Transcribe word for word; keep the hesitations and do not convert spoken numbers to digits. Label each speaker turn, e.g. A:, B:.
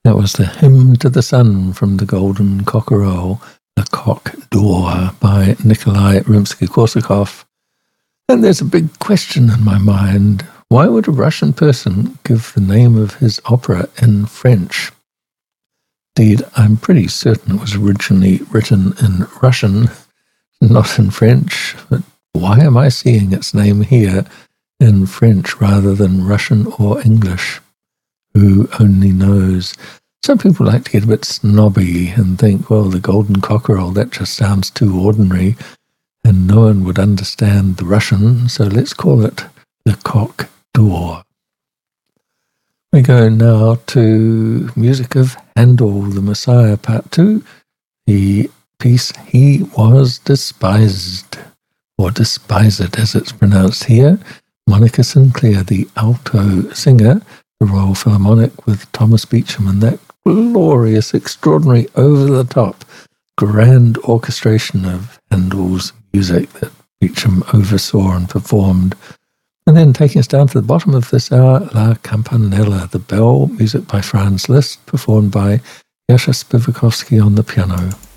A: That was the Hymn to the Sun from the Golden Cockerel, Le Coq d'Or by Nikolai Rimsky-Korsakov. And there's a big question in my mind. Why would a Russian person give the name of his opera in French? Indeed, I'm pretty certain it was originally written in Russian, not in French. But why am I seeing its name here in French rather than Russian or English? Who only knows? Some people like to get a bit snobby and think, well, the Golden Cockerel, that just sounds too ordinary and no one would understand the Russian, so let's call it Le Coq d'Or. We go now to music of Handel, the Messiah, part two, the piece He Was Despised, or Despised as it's pronounced here. Monica Sinclair, the alto singer, the Royal Philharmonic with Thomas Beecham, and that glorious, extraordinary, over-the-top, grand orchestration of Handel's music that Beecham oversaw and performed. And then taking us down to the bottom of this hour, La Campanella, the bell, music by Franz Liszt, performed by Jascha Spivakovsky on the piano.